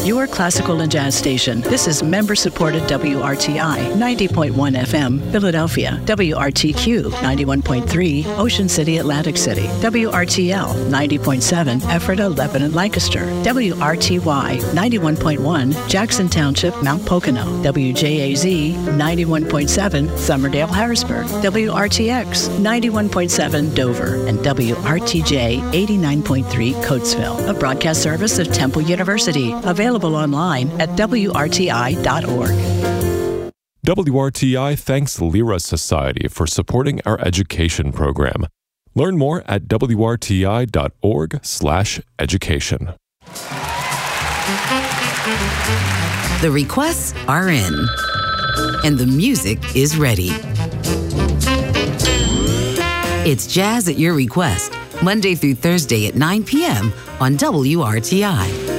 your classical and jazz station. This is member-supported WRTI 90.1 FM, Philadelphia, WRTQ 91.3, Ocean City, Atlantic City, WRTL 90.7, Ephrata, Lebanon, Lancaster, WRTY 91.1, Jackson Township, Mount Pocono, WJAZ 91.7, Summerdale, Harrisburg, WRTX 91.7, Dover, and WRTJ 89.3, Coatesville, a broadcast service of Temple University, available online at WRTI.org. WRTI thanks Lyra Society for supporting our education program. Learn more at wrti.org/education. The requests are in, and the music is ready. It's Jazz at Your Request, Monday through Thursday at 9 p.m. on WRTI.